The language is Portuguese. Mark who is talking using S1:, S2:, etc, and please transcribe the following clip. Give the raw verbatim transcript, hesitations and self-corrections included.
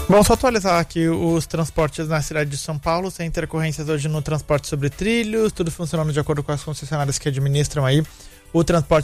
S1: Bom, só atualizar aqui os transportes na cidade de São Paulo, sem intercorrências hoje no transporte sobre trilhos, tudo funcionando de acordo com as concessionárias que administram aí o transporte